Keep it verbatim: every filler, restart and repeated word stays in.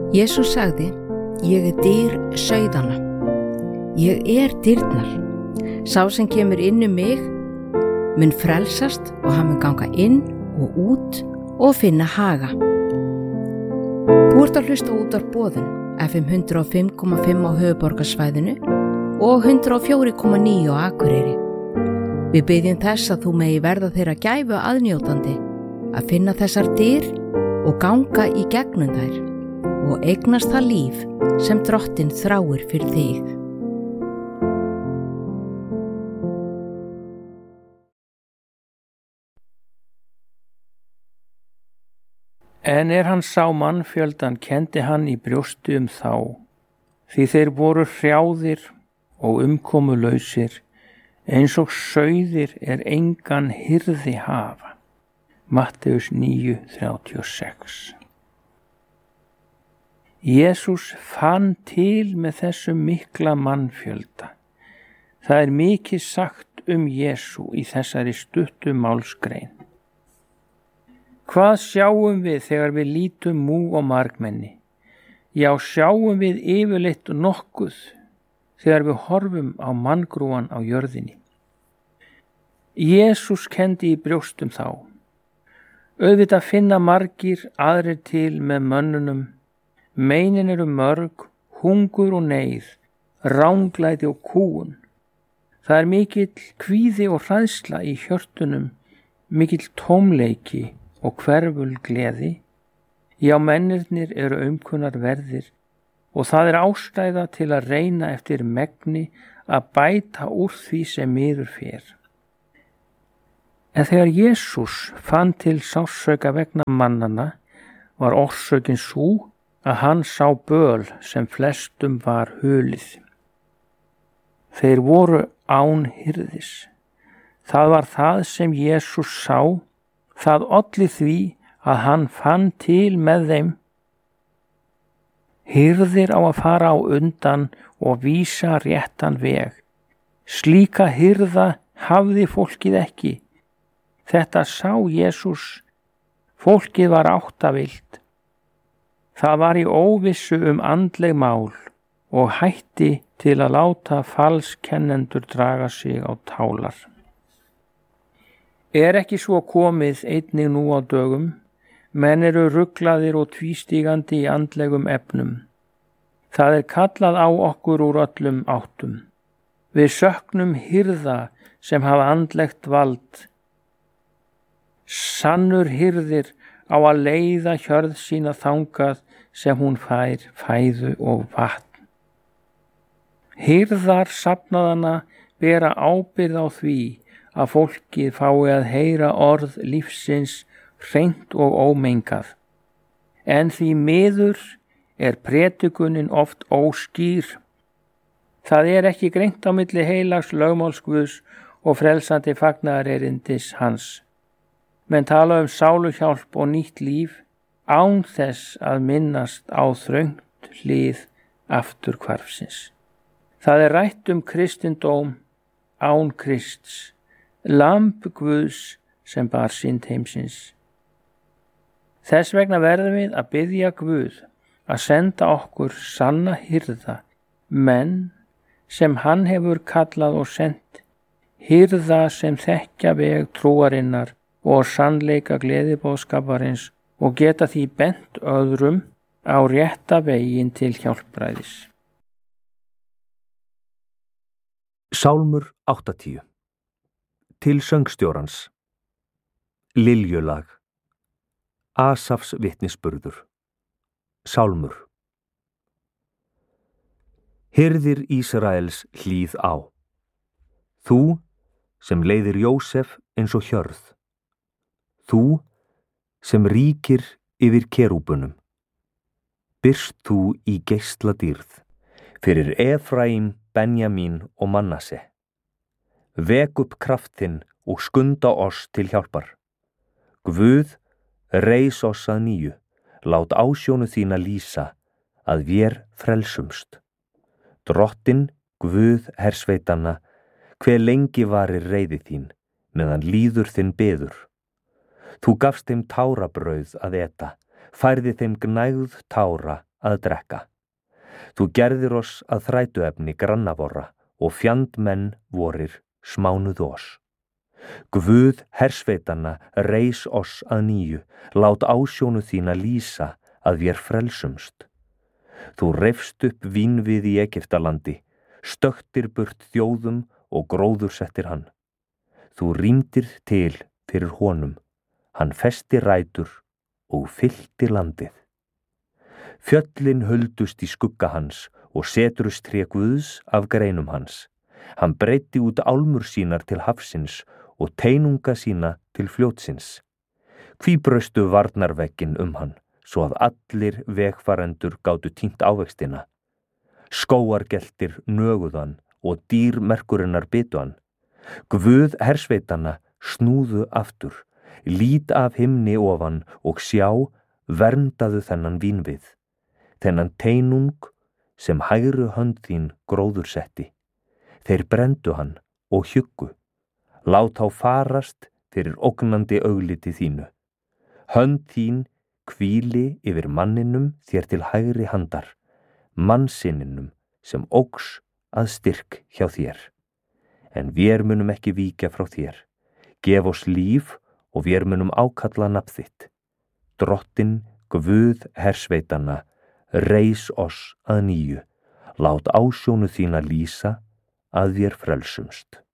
Jesús sagði, ég er dyr sauðanna. Ég er dyrnar. Sá sem kemur inn um mig mun frelsast og hann mun ganga inn og út og finna haga. Þú ert að hlusta út á boðun F M hundrað og fimm komma fimm á höfuðborgarsvæðinu og hundrað og fjögur komma níu á Akureyri. Við biðjum þess að þú megi verða þeirra gæfu aðnjótandi að finna þessar dyr og ganga í gegnum þær og eignast það líf sem Drottinn þráir fyrir þig. En er hann sá mannfjöldan, kendi hann í brjósti um þá, því þeir voru hrjáðir og umkomulausir, eins og sauðir er engan hirði hafa. Matteus níu þrjátíu og sex. Jesús fann til með þessum mikla mannfjölda. Það er mikið sagt um Jesú í þessari stuttu málsgrein. Hvað sjáum við þegar við lítum mú og margmenni? Já, sjáum við yfirleitt nokkuð þegar við horfum á manngrúan á jörðinni. Jesús kendi í brjóstum þá. Auðvitað finna margir aðrir til með mönnunum. Meinin eru mörg, hungur og neyð, ranglæti og kúgun. Það er mikill kvíði og hræðsla í hjörtunum, mikill tómleiki og hverful gleði. Já, mennirnir eru aumkunnar verðir og það er ástæða til að reyna eftir megni að bæta úr því sem miður fer. En þegar Jesús fann til sársauka vegna mannana, var orsökin sú að hann sá böl sem flestum var hulið. Þeir voru án hirðis. Það var það sem Jesús sá. Það olli því að hann fann til með þeim. Hirðir á að fara á undan og vísa réttan veg. Slíka hirða hafði fólkið ekki. Þetta sá Jesús. Fólkið var áttavillt. Það var í óvissu um andleg mál og hætti til að láta falskennendur draga sig á tálar. Er ekki svo komið einnig nú á dögum, menn eru ruglaðir og tvístígandi í andlegum efnum. Það er kallað á okkur úr öllum áttum. Við söknum hirða sem hafa andlegt vald. Sannur hirðir á að leiða hjörð sína þangað sem hún fær fæðu og vatn. Hirðar safnaðana bera ábyrgð á því að fólkið fái að heyra orð lífsins hreint og ómengað. En því miður er predikunin oft óskýr. Það er ekki greint á milli heilags lögmáls Guðs og frelsandi fagnaðarerindis hans. Menn tala um sáluhjálp og nýtt líf án þess að minnast á þröngt hlið afturhvarfsins. Það er rætt um kristindóm án Krists, lamb Guðs sem bar synd heimsins. Þess vegna verðum við að biðja Guð að senda okkur sanna hirða, menn sem hann hefur kallað og sent, hirða sem þekkja veg trúarinnar og sannleika gleðiboðskaparins og geta því bent öðrum á rétta veginn til hjálpræðis. Sálmur áttatíu. Til söngstjórans. Liljulag. Asafs vitnisburður. Sálmur. Hirðir Ísraels hlýð á. Þú sem leiðir Jósef eins og hjörð. Þú sem ríkir yfir kerúbunum. Birst þú í geisladýrð fyrir Efraím, Benjamín og Manasse. Vek upp kraftinn og skunda oss til hjálpar. Guð, reis oss að nýju, lát ásjónu þína lýsa, að vér frelsumst. Drottinn, Guð hersveitanna, hve lengi varir reiði þín, meðan líður þinn beður. Þú gafst þeim tárabrauð að eta, færði þeim gnægð tára að drekka. Þú gerðir oss að þrætuefni grannavorra og fjandmenn vorir smánuð oss. Guð hersveitanna reis oss að nýju, lát ásjónu þína lýsa að vér frelsumst. Þú reifst upp vínvið í Egyptalandi, stöktir burt þjóðum og gróður settir hann. Þú rýmdir til fyrir honum, hann festi rætur og fyllti landið. Fjöllin huldust í skugga hans og setrustré Guðs af greinum hans. Hann breiddi út álmur sínar til hafsins og teinunga sína til fljótsins. Hví braustu varnarveggin um hann, svo að allir vegfarendur gátu týnt ávextina. Skóargeltir nöguðan og dýr merkurinnar bitu hann. Guð hersveitanna snúðu aftur, lít af himni ofan og sjá, verndaðu þennan vínvið, þennan teinung sem hægri hönd þín gróður setti. Þeir brenndu hann og hjuggu, lát á farast fyrir ógnandi augliti þínu. Hönd þín hvíli yfir manninum þér til hægri handar, mannsinninum sem óx að styrk hjá þér. En vér munum ekki víkja frá þér. Gef oss líf og vér munum ákalla nafn þitt. Drottinn, Guð hersveitanna, reis oss að nýju, lát ásjónu þína lýsa að vér frelsumst.